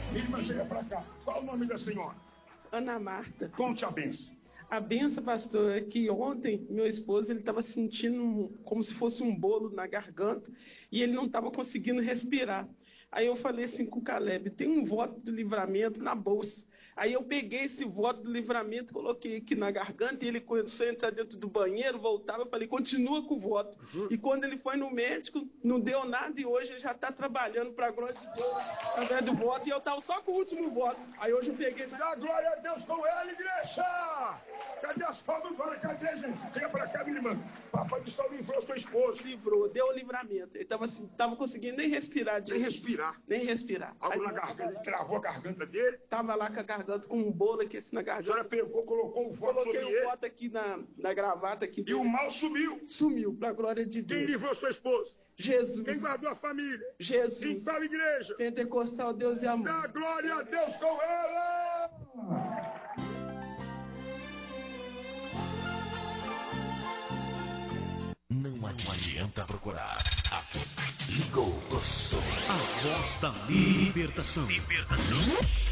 Minha irmã, chega pra cá. Qual o nome da senhora? Ana Marta. Conte a benção. A benção, pastor, é que ontem meu esposo estava sentindo como se fosse um bolo na garganta e ele não estava conseguindo respirar. Aí eu falei assim com o Caleb, tem um voto do livramento na bolsa. Aí eu peguei esse voto do livramento, coloquei aqui na garganta e ele começou a entrar dentro do banheiro, voltava, eu falei, continua com o voto. E quando ele foi no médico, não deu nada e hoje ele já está trabalhando para a glória de Deus, através do voto, e eu estava só com o último voto. Aí hoje eu peguei... Dá glória a Deus com ela, igreja! Cadê as palmas agora? Cadê, gente? Chega pra cá, minha irmã. Papai do céu livrou sua esposa. Livrou, deu o livramento. Ele estava assim, conseguindo nem respirar. Nem respirar. Nem respirar. Algo na garganta, ele travou a garganta dele. Tava lá com a garganta, com um bolo aqui assim na garganta. A senhora pegou, colocou o voto sobre ele. Coloquei o voto aqui na gravata aqui. E o mal sumiu. Sumiu, pra glória de Deus. Quem livrou sua esposa? Jesus. Quem guardou a família? Jesus. Então, igreja. Pentecostal, Deus e amor. Dá glória a Deus com ela! Não adianta procurar. Aqui. Ligou o som. A voz da libertação.